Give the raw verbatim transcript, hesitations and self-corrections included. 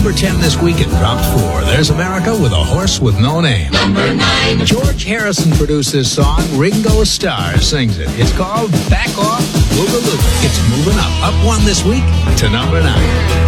number ten this week and dropped four. There's America with a Horse with No Name. Number nine. George Harrison produced this song. Ringo Starr sings it. It's called Back Off Boogaloo. It's moving up. Up one this week to number nine.